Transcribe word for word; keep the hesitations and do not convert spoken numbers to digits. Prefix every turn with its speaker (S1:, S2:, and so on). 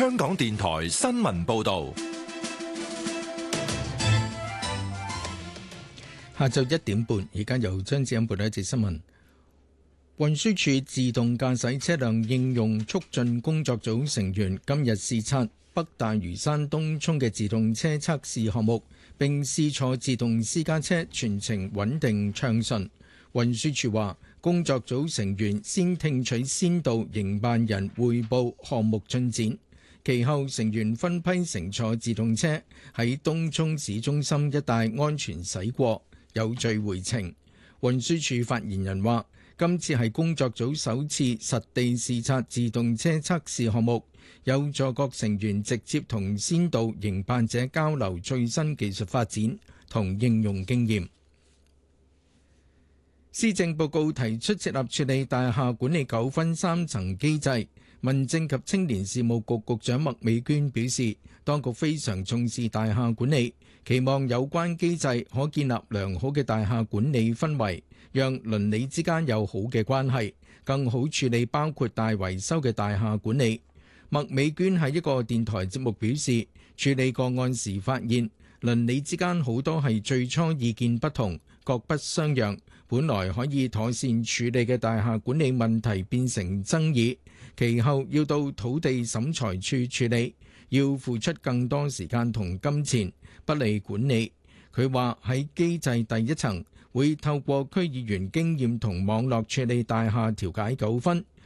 S1: 香港電台新聞報道。
S2: 下晝一點半，而家由張子欣報道一節新聞。運輸署自動駕駛車輛應用促進工作組成員今日視察北大嶼山東涌嘅自動車測試項目，並試坐自動私家車，全程穩定暢順。運輸署話，工作組成員先聽取先導營辦人匯報項目進展，其後成員分批乘坐自動車喺東涌市中心一帶安全駛過，有序回程。運輸署發言人話，今次係工作組首次實地視察自動車測試項目，有助各成員直接同先導營辦者交流最新技術發展同應用經驗。施政報告提出設立處理大廈管理糾紛三層機制。民政及青年事務局局長麥美娟表示，當局非常重視大廈管理，期望有關機制可建立良好嘅大廈管理氛圍，讓鄰里之間有好嘅關係，更好處理包括大維修嘅大廈管理。麥美娟喺一個電台節目表示，處理個案時發現鄰里之間好多係最初意見不同，各不相讓，本來可以妥善處理嘅大廈管理問題變成爭議，其後要到土地審裁處處理，要付出更多時間同金錢，不利管理。佢話喺機制第一層會透過區議員經驗同網絡處理大廈調解糾紛，